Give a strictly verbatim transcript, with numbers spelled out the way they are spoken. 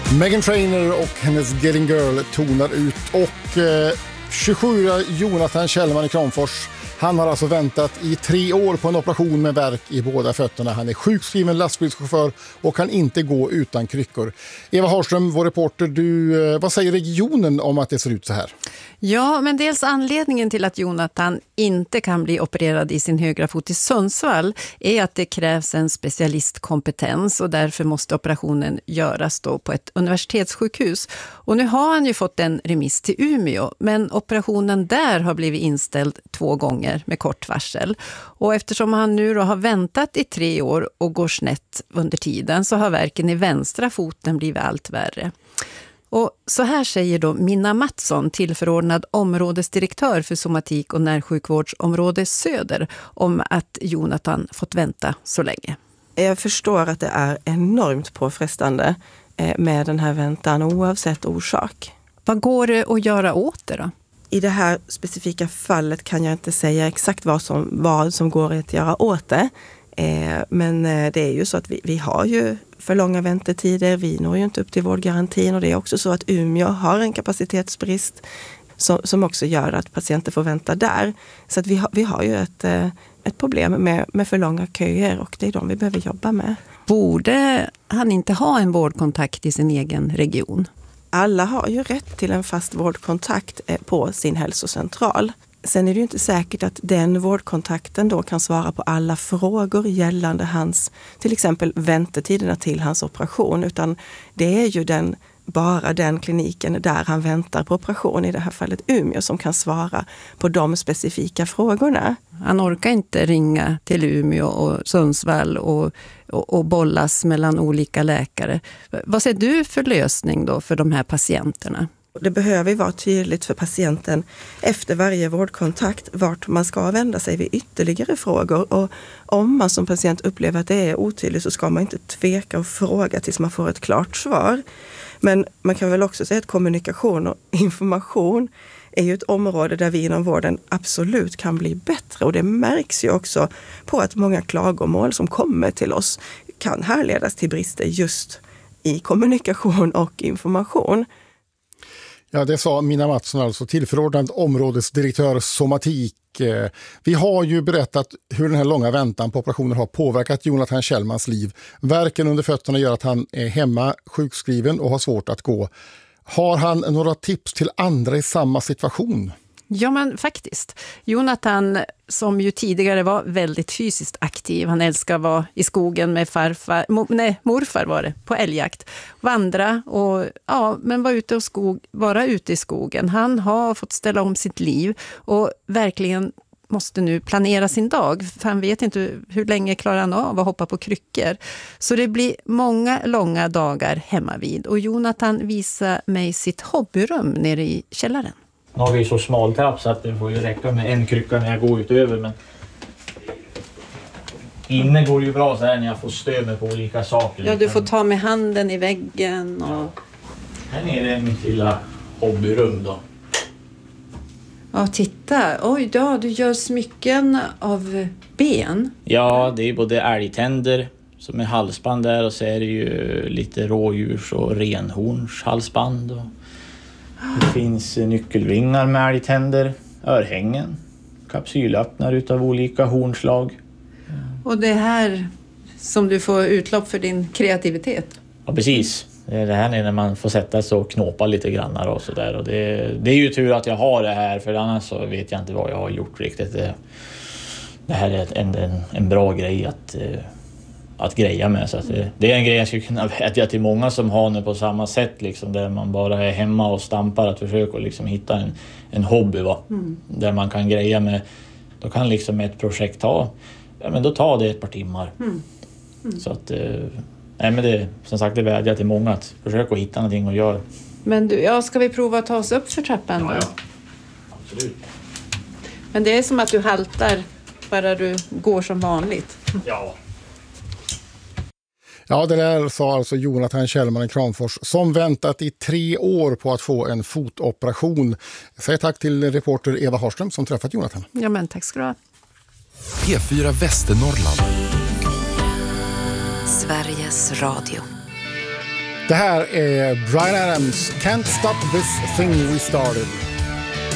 Meghan Trainor och hennes Getting Girl tonar ut och eh, tjugosju Jonathan Kjellman i Kramfors. Han har alltså väntat i tre år på en operation med värk i båda fötterna. Han är sjukskriven lastbilschaufför och kan inte gå utan kryckor. Eva Harström, vår reporter, du, eh, vad säger regionen om att det ser ut så här? Ja, men dels anledningen till att Jonathan inte kan bli opererad i sin högra fot i Sundsvall är att det krävs en specialistkompetens och därför måste operationen göras då på ett universitetssjukhus. Och nu har han ju fått en remiss till Umeå, men operationen där har blivit inställd två gånger med kort varsel. Och eftersom han nu då har väntat i tre år och går snett under tiden så har värken i vänstra foten blivit allt värre. Och så här säger då Minna Mattsson, tillförordnad områdesdirektör för somatik- och närsjukvårdsområde Söder, om att Jonathan fått vänta så länge. Jag förstår att det är enormt påfrestande med den här väntan oavsett orsak. Vad går det att göra åt det då? I det här specifika fallet kan jag inte säga exakt vad som, vad som går att göra åt det. Eh, men det är ju så att vi, vi har ju för långa väntetider, vi når ju inte upp till vårdgarantin och det är också så att Umeå har en kapacitetsbrist som, som också gör att patienter får vänta där. Så att vi, har, vi har ju ett, ett problem med, med för långa köer och det är de vi behöver jobba med. Borde han inte ha en vårdkontakt i sin egen region? Alla har ju rätt till en fast vårdkontakt på sin hälsocentral. Sen är det ju inte säkert att den vårdkontakten då kan svara på alla frågor gällande hans, till exempel väntetiderna till hans operation, utan det är ju den, bara den kliniken där han väntar på operation, i det här fallet Umeå, som kan svara på de specifika frågorna. Han orkar inte ringa till Umeå och Sundsvall och, och, och bollas mellan olika läkare. Vad ser du för lösning då för de här patienterna? Det behöver vara tydligt för patienten efter varje vårdkontakt vart man ska vända sig vid ytterligare frågor. Och om man som patient upplever att det är otydligt så ska man inte tveka och fråga tills man får ett klart svar. Men man kan väl också säga att kommunikation och information är ju ett område där vi inom vården absolut kan bli bättre. Och det märks ju också på att många klagomål som kommer till oss kan härledas till brister just i kommunikation och information. Ja, det sa Minna Mattsson, alltså tillförordnad områdesdirektör somatik. Vi har ju berättat hur den här långa väntan på operationer har påverkat Jonathan Kjellmans liv. Värken under fötterna gör att han är hemma sjukskriven och har svårt att gå. Har han några tips till andra i samma situation? Ja, men faktiskt. Jonathan, som ju tidigare var väldigt fysiskt aktiv, han älskar att vara i skogen med farfar, mo, nej, morfar var det, på älgjakt, vandra och ja, men vara ute och skog, vara ute i skogen. Han har fått ställa om sitt liv och verkligen måste nu planera sin dag, för han vet inte hur länge klarar han av att hoppa på kryckor. Så det blir många långa dagar hemma vid, och Jonathan visar mig sitt hobbyrum nere i källaren. Nu har vi så smal trapp så att det får ju räcka med en krycka när jag går utöver, men inne går det ju bra så här när jag får stöd med på olika saker. Ja, du får ta med handen i väggen och... Här nere är mitt lilla hobbyrum då. Ja, titta. Oj då, du gör smycken av ben. Ja, det är både älgtänder som är halsband där, och så är det ju lite rådjurs- och renhorns halsband. Och det finns nyckelringar med älgtänder, örhängen, kapsylöppnare utav olika hornslag. Och det här som du får utlopp för din kreativitet. Ja, precis. Det är det här när man får sätta sig och knåpa lite grannar och sådär. Och det, det är ju tur att jag har det här, för annars så vet jag inte vad jag har gjort riktigt. Det, det här är en, en, en bra grej att, att greja med. Så att det, det är en grej jag skulle kunna vädja till många som har det på samma sätt. Liksom, där man bara är hemma och stampar, att försöka liksom hitta en, en hobby. Va? Mm. Där man kan greja med. Då kan liksom ett projekt ta, ja, men då tar det ett par timmar. Mm. Mm. Så att... Nej, men det, som sagt, det vädjar till många att försöka hitta någonting att göra. Men du, ja, ska vi prova att ta oss upp för trappan då? Ja, ja. Absolut. Men det är som att du haltar bara du går som vanligt. Ja. Ja, det där sa alltså Jonathan Kjellman i Kramfors, som väntat i tre år på att få en fotoperation. Jag säger tack till reporter Eva Harström som träffat Jonathan. Ja, men tack ska du ha. P fyra Västernorrland. Sveriges Radio. Det här är Bryan Adams, Can't Stop This Thing We Started.